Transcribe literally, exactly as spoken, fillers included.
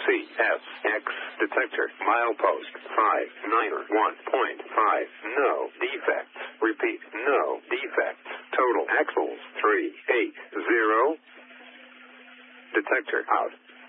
C S X detector milepost five nine one point five. No defects. Repeat, no defects. Total axles three eight zero. Detector out.